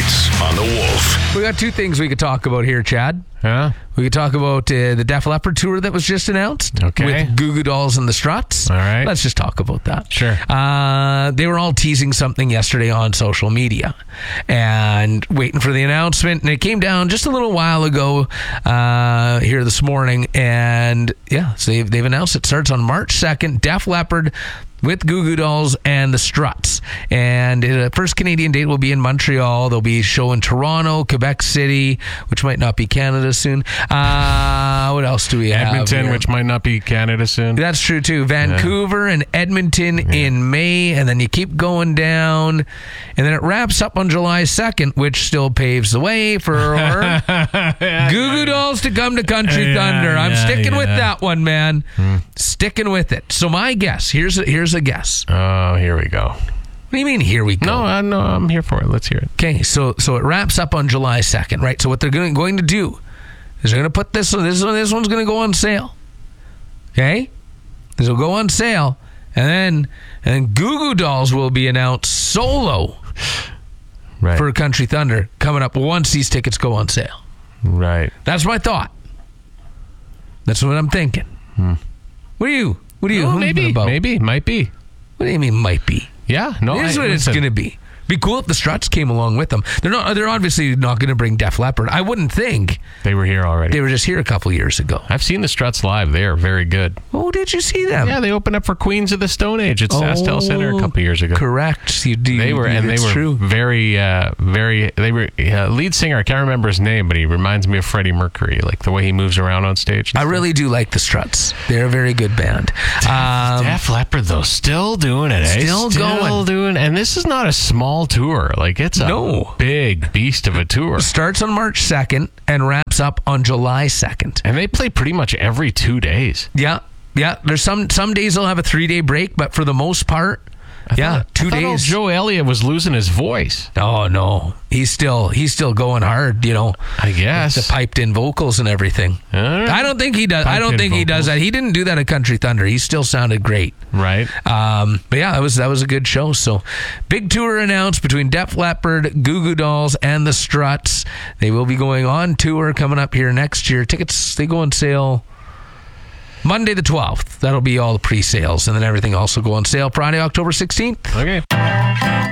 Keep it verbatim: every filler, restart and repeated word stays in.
Weeknights on The Wolf. We got two things we could talk about here, Chad. Huh? We could talk about uh, the Def Leppard tour that was just announced. Okay. With Goo Goo Dolls and the Struts. All right. Let's just talk about that. Sure. Uh, they were all teasing something yesterday on social media and waiting for the announcement. And it came down just a little while ago uh, here this morning. And yeah, so they've, they've announced it starts on March second. Def Leppard with Goo Goo Dolls and the Struts. And the first Canadian date will be in Montreal. There'll be a show in Toronto, Quebec City, which might not be Canada soon. Uh, what else do we have? Edmonton, here? which might not be Canada soon. That's true, too. Vancouver yeah. and Edmonton yeah. in May, and then you keep going down. And then it wraps up on July second, which still paves the way for yeah, Goo Goo Dolls to come to Country yeah, Thunder. I'm yeah, sticking yeah. with that one, man. Hmm. Sticking with it. So my guess, here's a, here's a guess. Oh, here we go. What do you mean, here we go? No, uh, no, I'm here for it. Let's hear it. Okay, so so it wraps up on July second, right? So what they're going, going to do is they're going to put this one, this one, this one's going to go on sale. Okay? This will go on sale, and then and then Goo Goo Dolls will be announced solo right. for Country Thunder coming up once these tickets go on sale. Right. That's my thought. That's what I'm thinking. Hmm. What are you? What are you? Oh, maybe, about? maybe, might be. What do you mean, might be? Yeah, no. Here's I, what it's listen. going to be. Be cool if the Struts came along with them. They're not. They're obviously not going to bring Def Leppard. I wouldn't think. They were here already. They were just here a couple years ago. I've seen the Struts live. They are very good. Oh, did you see them? Yeah, they opened up for Queens of the Stone Age at oh, SaskTel Center a couple years ago. Correct. You, you, they were, and they were true. very, uh, very. They were uh, lead singer. I can't remember his name, but he reminds me of Freddie Mercury, like the way he moves around on stage. I really do like the Struts. They're a very good band. Um, Def Leppard, though, still doing it. Eh? Still, still going. doing, and this is not a small tour. Like it's a no. big beast of a tour. Starts on March second and wraps up on July second. And they play pretty much every two days. Yeah, yeah. There's some some days they'll have a three day break, but for the most part, I yeah, thought, two I thought days. old Joe Elliott was losing his voice. Oh no, he's still he's still going hard. You know, I guess the piped in vocals and everything. Right. I don't think he does. I don't think vocals. he does that. He didn't do that at Country Thunder. He still sounded great. Right. Um, but yeah, that was that was a good show. So, big tour announced between Def Leppard, Goo Goo Dolls, and the Struts. They will be going on tour coming up here next year. Tickets they go on sale Monday the twelfth. That'll be all the pre-sales, and then everything else will go on sale Friday, October sixteenth. Okay.